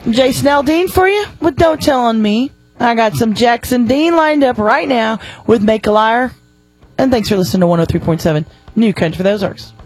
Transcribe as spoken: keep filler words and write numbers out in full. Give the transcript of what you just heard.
Jason Aldean for you with Don't Tell on Me. I got some Jackson Dean lined up right now with Make a Liar. And thanks for listening to one oh three point seven New Country for the Ozarks.